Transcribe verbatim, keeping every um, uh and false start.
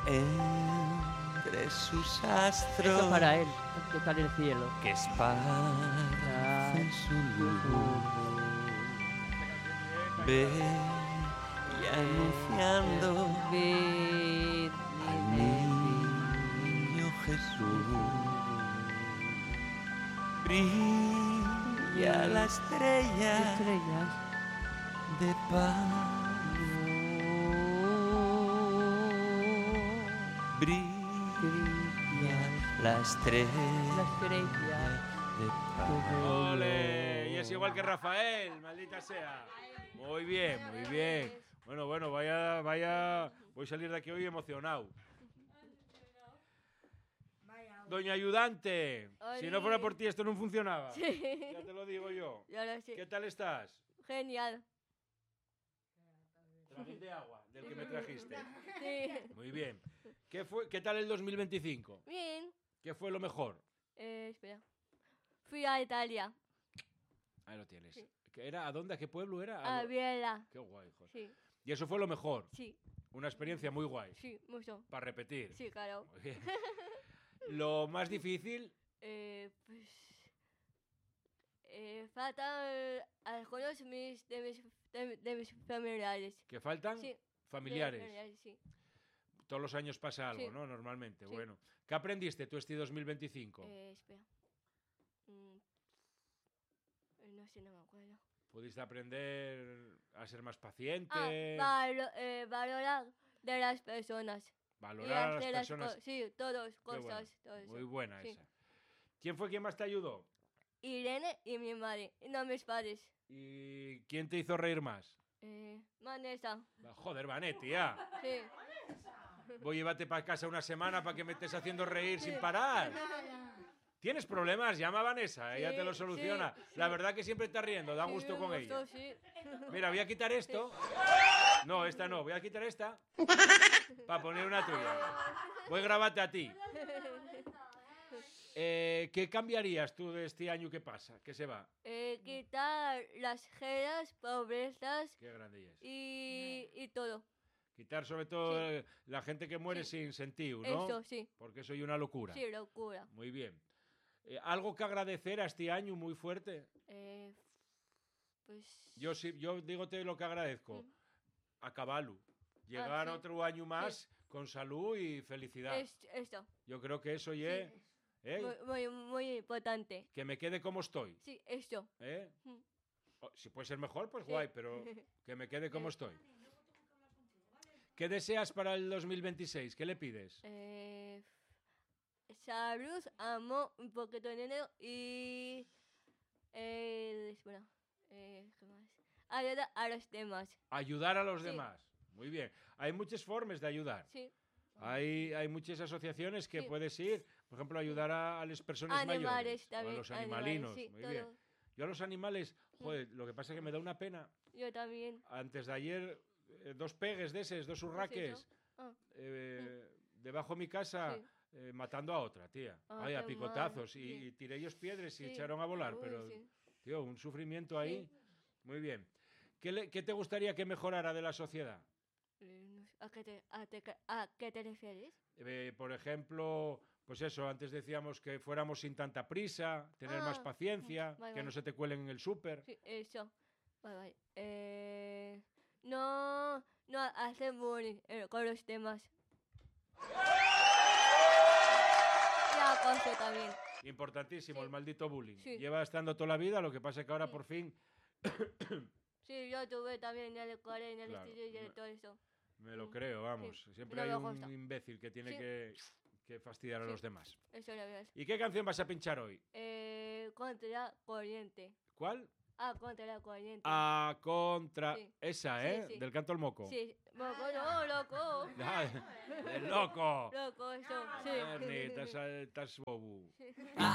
entre sus astros. Esto para él, que está en el cielo. Que esparcen su luz. Ve y anunciando Ve- al niño Jesús. Brilla la estrella Estrellas. de paz. Brilla la estrella La estrella. de paz. ¡Ole! Y es igual que Rafael, maldita sea. Muy bien, muy bien. Bueno, bueno, vaya, vaya. Voy a salir de aquí hoy emocionado. Doña Ayudante, si no fuera por ti esto no funcionaba. Sí. Ya te lo digo yo. Yo lo sé. ¿Qué tal estás? Genial. Traguín de agua, del que me trajiste. Sí. Muy bien. ¿Qué, fue, ¿Qué tal el dos mil veinticinco? Bien. ¿Qué fue lo mejor? Eh, espera. Fui a Italia. Ahí lo tienes. Sí. ¿Qué era? ¿A dónde? ¿A qué pueblo era? A lo- Biela. Qué guay, joder. Sí. Y eso fue lo mejor. Sí. Una experiencia muy guay. Sí, mucho. Para repetir. Sí, claro. Muy bien. Lo más difícil, Eh, pues. Eh, faltan eh, algunos mis, de, mis, de, de mis familiares. que faltan Sí. familiares. de familiares, sí. Todos los años pasa algo, Sí. ¿no? Normalmente. Sí. Bueno. ¿Qué aprendiste tú este dos mil veinticinco? Eh, espera. Mm, eh, no sé, no me acuerdo. ¿Pudiste aprender a ser más paciente? Ah, valo- eh, valorar de las personas. Y valorar a las hacer las personas? co- sí, todos, Qué bueno. cosas, todo eso. Muy buena sí. esa. ¿Quién fue quien más te ayudó? Irene y mi madre, y no mis padres. ¿Y quién te hizo reír más? Eh, Vanessa, Joder, Vanetti, ya. sí. Voy, llévate para casa una semana para que me estés haciendo reír sin parar. ¿Tienes problemas? Llama a Vanessa, ella te lo Sí, soluciona. sí, La sí. verdad que siempre está riendo, da Sí, gusto me con gustó, ella. sí. Mira, voy a quitar esto. No, esta no, voy a quitar esta para poner una tuya. Voy a grabarte a ti. Eh, ¿Qué cambiarías tú de este año que pasa, que se va? Eh, quitar las gelas, pobrezas Qué grande ya es. y, y todo. Quitar sobre todo Sí. eh, la gente que muere Sí. sin sentido, ¿no? Eso, sí. Porque soy una locura. Sí, locura. Muy bien. Eh, ¿Algo que agradecer a este año muy fuerte? Eh, pues... Yo sí, yo dígote lo que agradezco. Mm. A caballo. Llegar sí. otro año más con salud y felicidad. Es, esto, Yo creo que eso ya... ¿eh? muy, muy, muy importante. Que me quede como estoy. Sí, esto. ¿eh? Mm. O, si puede ser mejor, pues Sí. guay, pero que me quede como Sí. estoy. ¿Qué deseas para el dos mil veintiséis? ¿Qué le pides? Eh, salud, amor, un poquito de dinero y... Eh, bueno, eh, ¿qué más? Ayuda a los demás. Ayudar a los Sí. demás. Muy bien. Hay muchas formas de ayudar. Sí. Hay, hay muchas asociaciones que Sí. puedes ir, por ejemplo, ayudar a, a las personas Animales mayores. también. O a los animales, animalinos. sí, Muy todo. bien. Yo a los animales, joder, lo que pasa es que me da una pena. Yo también. Antes de ayer, eh, dos pegues de esos, dos urraques, Ah, eh, debajo de mi casa, Sí. eh, matando a otra, tía. Ah, Ay, a qué picotazos. mal, Y, sí. y tiré ellos piedras y sí. echaron a volar. Uy, Pero, sí. tío, un sufrimiento ahí. Muy bien. ¿Qué, le- qué te gustaría que mejorara de la sociedad? Eh, no sé, ¿A qué te, a te- a qué te refieres? Eh, por ejemplo, pues eso, antes decíamos que fuéramos sin tanta prisa, tener más Ah, paciencia, vale, que no vale. se te cuelen en el súper. Sí, eso. Vale, vale. Eh, no, no hacer bullying eh, con los demás. Y acoso también. Importantísimo, Sí. el maldito bullying. Sí. Lleva estando toda la vida, lo que pasa es que ahora Sí. por fin Sí, yo tuve también en el cole, en el Claro, estudio y me- todo eso. me lo Mm, creo, vamos. sí. Siempre No hay me un gusta. imbécil que tiene Sí. que, que fastidiar a Sí. los demás. Eso es la verdad. ¿Y qué canción vas a pinchar hoy? Eh, contra la corriente. ¿Cuál? Ah, contra la corriente. A contra... Sí. Esa, Sí, ¿eh? sí. Del canto al moco. Sí, moco, no, loco. Ah, el loco. Loco, eso, sí. Ernie, estás, estás bobo. A